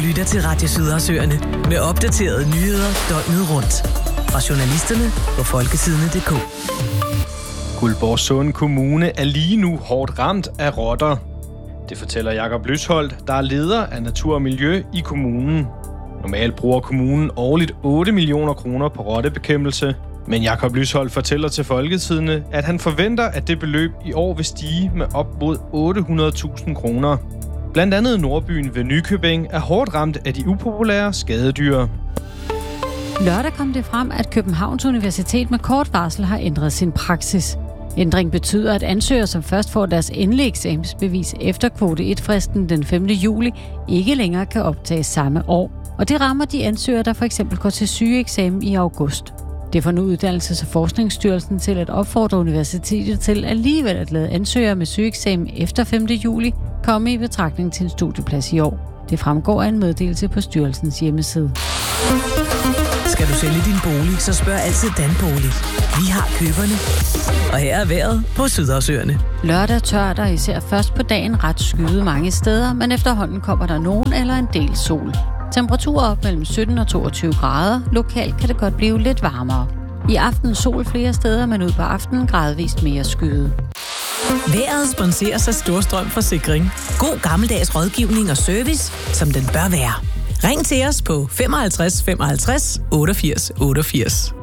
lytter til Radio Sydersøerne med opdaterede nyheder døgnet rundt. Fra journalisterne på folketidene.dk. Guldborgsund Kommune er lige nu hårdt ramt af rotter. Det fortæller Jakob Lysholdt, der er leder af Natur og Miljø i kommunen. Normalt bruger kommunen årligt 8 millioner kroner på rottebekæmpelse. Men Jakob Lysholdt fortæller til Folketidene, at han forventer, at det beløb i år vil stige med op mod 800.000 kroner. Blandt andet Nordbyen ved Nykøbing er hårdt ramt af de upopulære skadedyr. Lørdag kom det frem, at Københavns Universitet med kort varsel har ændret sin praksis. Ændringen betyder, at ansøgere, som først får deres endelige eksamensbevis efter kvote 1-fristen den 5. juli, ikke længere kan optages samme år. Og det rammer de ansøgere, der for eksempel går til sygeeksamen i august. Det får nu Uddannelses- og Forskningsstyrelsen til at opfordre universitetet til alligevel at lade ansøgere med sygeeksamen efter 5. juli komme i betragtning til en studieplads i år. Det fremgår af en meddelelse på styrelsens hjemmeside. Skal du sælge din bolig, så spørg altid Danbolig. Vi har køberne. Og her er vejret på Sydersøerne. Lørdag tør der især først på dagen ret skyde mange steder, men efterhånden kommer der nogen eller en del sol. Temperaturer op mellem 17 og 22 grader. Lokalt kan det godt blive lidt varmere. I aften sol flere steder, men ud på aftenen gradvist mere skyde. Vejret sponseres af Storstrøm Forsikring. God gammeldags rådgivning og service, som den bør være. Ring til os på 55 55 88 88.